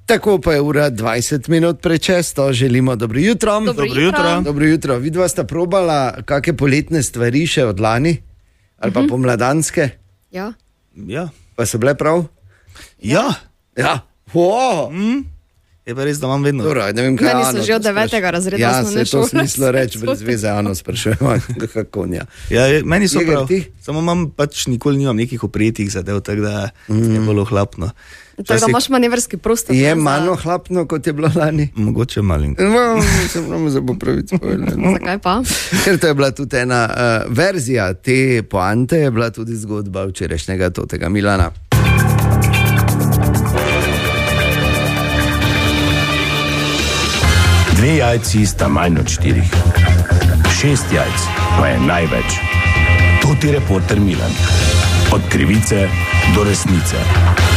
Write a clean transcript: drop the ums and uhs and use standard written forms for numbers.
Tako pa je ura 20 minut pred 6. Želimo dobro jutro. Dobro jutro. Vidva sta probala kakšne poletne stvari še od lani? Ali pa pomladanske? Ja. Pa so bile prav? Ja. Je pa res, da imam vedno. Dobro, ne vem, kaj Meni so že od 9. razreda osnovne šole. Ja, se to smislo reči, brez veze, Ano sprašujem, kako nja. Ja, meni so prav. Ti? Samo imam nikoli nimam nekih oprijetih zadev, tako da je bolj ohlapno. Tako da imaš manevrski prostor. Je manj ohlapno, kot je bilo lani? Mogoče malinko. Se moramo zapopraviti. Zakaj pa? Ker to je bila tudi ena verzija te poante, je bila tudi zgodba včerajšnjega Totega Milana. Dve jajci sta manj od 4. 6 jajc pa je največ. Toti reporter Milan. Od krivice do resnice.